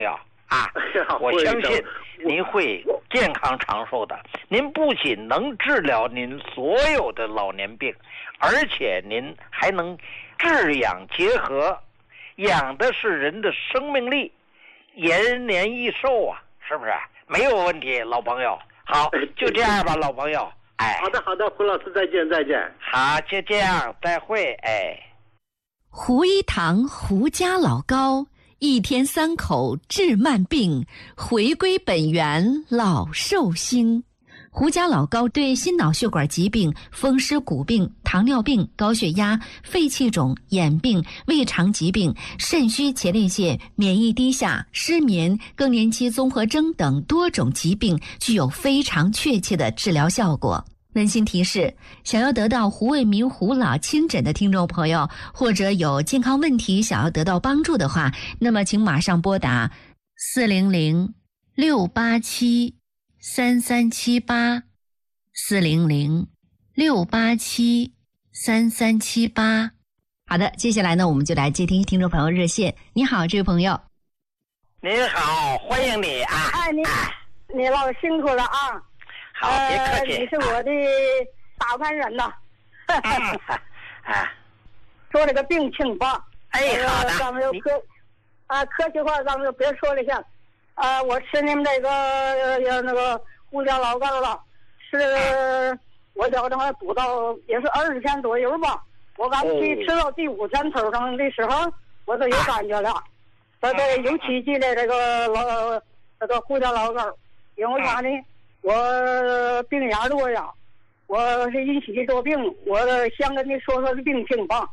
友啊，我相信您会健康长寿的。您不仅能治疗您所有的老年病，而且您还能治养结合，养的是人的生命力，延年益寿啊，是不是？没有问题，老朋友。好，就这样吧，老朋友。哎， 好的，好的，胡老师，再见，再见。 好，就这样，再会。哎， 胡一堂胡家老高，一天3口治慢病，回归本源老寿星。胡家老高对心脑血管疾病、风湿骨病、糖尿病、高血压、肺气肿、眼病、胃肠疾病、肾虚前列腺、免疫低下、失眠、更年期综合征等多种疾病具有非常确切的治疗效果。温馨提示：想要得到胡卫民胡老亲诊的听众朋友，或者有健康问题想要得到帮助的话，那么请马上拨打400-687-3378 400-687-3378。好的，接下来呢，我们就来接听众朋友热线。你好，这位朋友。 您好，欢迎你啊！ 哎，你老辛苦了啊！ 好，别客气。 你是我的打饭人呐。说这个病情吧。 哎，好的。 咱们就客气话，咱们就别说了像。我吃你们这个那个胡家老干了，是我觉得还补到也是20天左右吧。我刚去吃到第5天头上的时候，我都有感觉了。这个有奇迹的这个胡家老干，因为啥呢？我病眼多呀，我是一起做病，我先跟你说说这病情吧。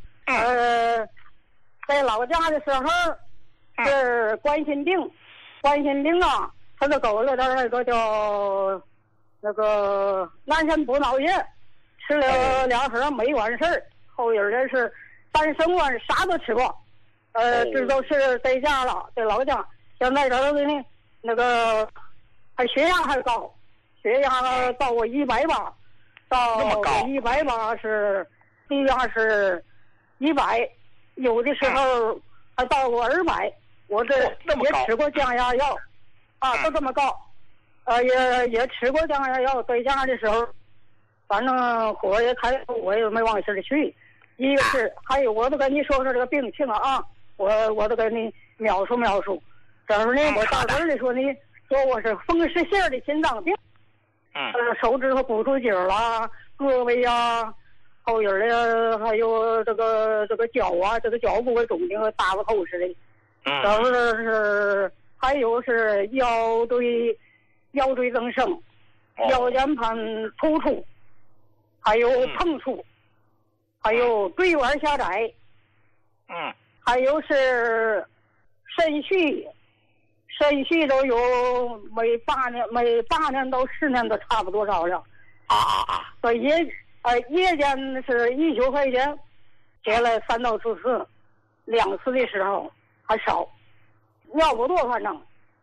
在老家的时候是冠心病啊，他就给我了点那个叫那个南山补脑液，吃了2盒没完事儿，后有人是3升丸啥都吃过，这都是在家了，在老家。现在这个呢，那个还血压还高。血压到我180，到180是血压是100，有的时候还到过200。我这也吃过降压药，都这么高，也吃过降压药，在家的时候，反正火也开，我也没往心里去。一个是还有，我都跟你说说这个病情啊，我都跟你描述。这会儿呢，我大本里说你说我是风湿性的心脏病。手指头骨出筋啦，胳膊呀，后影的，还有这个脚啊，这个脚部肿的大个头似的。然后是还有是腰椎增生，腰间盘突出，还有碰触，还有椎管狭窄。还有是肾虚都有每8年到10年都差不多少了。所以夜间是1宿回去，接了3到4次，2次的时候还少，尿不多反正。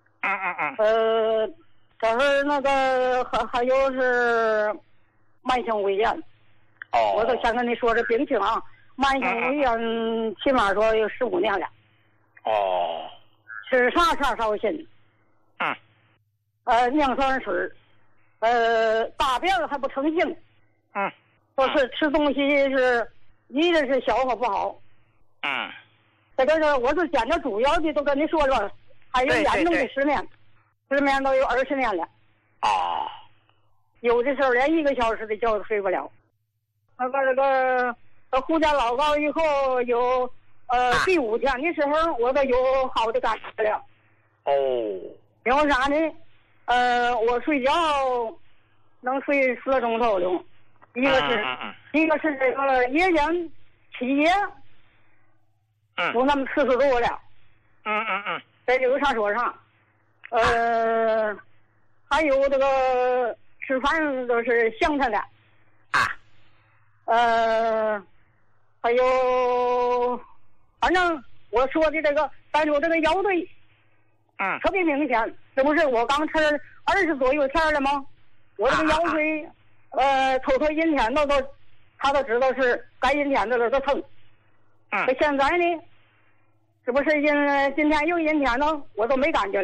这是那个还有是慢性胃炎。我都先跟你说这病情啊，慢性胃炎起码说有15年了。吃啥烧心，尿酸水，大便还不成性，说是吃东西是一个是消化不好，这个是我是捡的主要的都跟你说了，还有严重的失眠都有20年了，有的时候连1个小时的觉都睡不了。那个这个胡家老高以后有。第5天的时候，我都有好的感觉了。因为啥呢？我睡觉能睡4个钟头了。一个是这个夜间起夜，不那么40度了。在这个上说上，还有这个吃饭都是香菜的。还有。反正我说的这个，但是我这个腰椎，特别明显。这不是我刚吃20左右天了吗？我这个腰椎，头阴天他都知道是该阴天的了，都疼。现在呢， 是不是今天又阴天了，我都没感觉了。